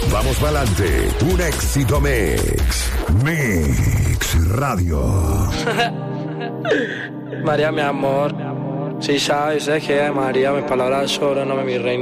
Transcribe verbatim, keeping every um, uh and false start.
Vamos pa'lante, un éxito mix. Mix Radio. María, mi amor, si sabes, es que María, mis palabras sobran, no me mi reina.